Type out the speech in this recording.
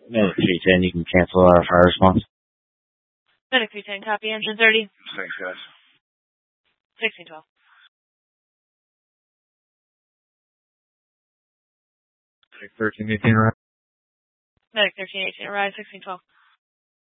Medic 310, you can cancel our fire response. Medic 310, copy. Engine 30. Thanks, guys. 1612. Medic 1318, right? Medic 1318, arrive. 1612.